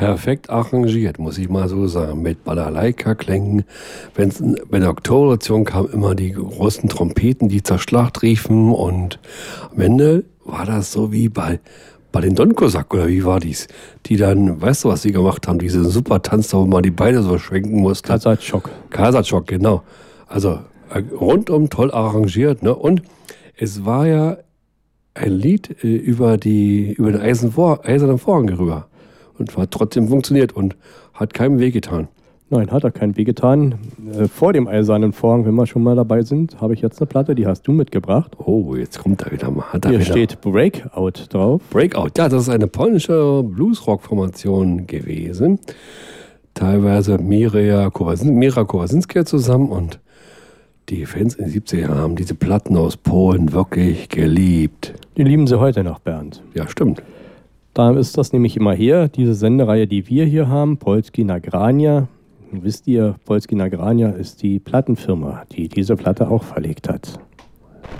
perfekt arrangiert, muss ich mal so sagen, mit Balalaika-Klängen. Wenn der Oktoberrevolution kam, immer die großen Trompeten, die zur Schlacht riefen, und am Ende war das so wie bei den Don Kosak, oder wie war dies? Die dann, weißt du, was sie gemacht haben? Diese super Tanz, da wo man die Beine so schwenken musste. Kasachok, genau. Also rundum toll arrangiert, ne? Und es war ja ein Lied über den eisernen Vorhang rüber. Und hat trotzdem funktioniert und hat keinem wehgetan. Nein, hat er keinen wehgetan. Vor dem eisernen Vorhang, wenn wir schon mal dabei sind, habe ich jetzt eine Platte, die hast du mitgebracht. Oh, jetzt kommt er wieder mal. Hier steht Breakout drauf. Breakout, ja, das ist eine polnische Bluesrock-Formation gewesen. Teilweise Mira Kowasinska zusammen, und die Fans in den 70er Jahren haben diese Platten aus Polen wirklich geliebt. Die lieben sie heute noch, Bernd. Ja, stimmt. Da ist das nämlich immer her, diese Sendereihe, die wir hier haben, Polski Nagrania. Wisst ihr, Polski Nagrania ist die Plattenfirma, die diese Platte auch verlegt hat.